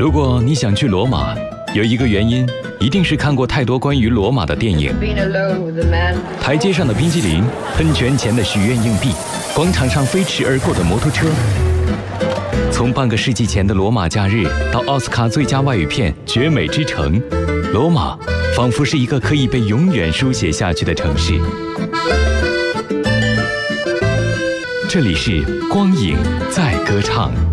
如果你想去罗马，有一个原因，一定是看过太多关于罗马的电影。台阶上的冰激凌，喷泉前的许愿硬币，广场上飞驰而过的摩托车。从半个世纪前的罗马假日到奥斯卡最佳外语片《绝美之城》，罗马仿佛是一个可以被永远书写下去的城市。这里是光影在歌唱。